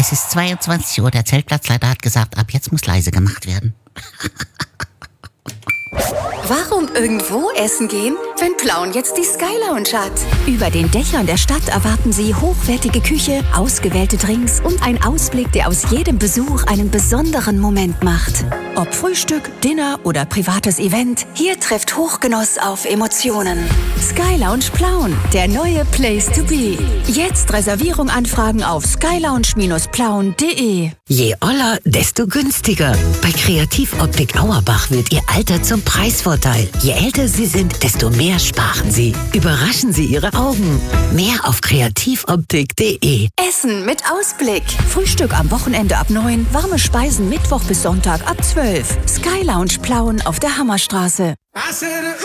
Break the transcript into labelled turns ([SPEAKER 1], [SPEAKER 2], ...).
[SPEAKER 1] Es ist 22 Uhr, der Zeltplatzleiter hat gesagt, ab jetzt muss leise gemacht werden.
[SPEAKER 2] Warum irgendwo essen gehen, wenn Plauen jetzt die Sky Lounge hat?
[SPEAKER 3] Über den Dächern der Stadt erwarten Sie hochwertige Küche, ausgewählte Drinks und ein Ausblick, der aus jedem Besuch einen besonderen Moment macht. Ob Frühstück, Dinner oder privates Event, hier trifft Hochgenuss auf Emotionen. Sky Lounge Plauen, der neue Place to be. Jetzt Reservierung anfragen auf skylounge-plauen.de.
[SPEAKER 4] Je oller, desto günstiger. Bei Kreativoptik Auerbach wird Ihr Alter zum Preisvorteil. Je älter Sie sind, desto mehr sparen Sie. Überraschen Sie Ihre Augen. Mehr auf kreativoptik.de.
[SPEAKER 3] Essen mit Ausblick. Frühstück am Wochenende ab 9, warme Speisen Mittwoch bis Sonntag ab 12. Sky Lounge Plauen auf der Hammerstraße.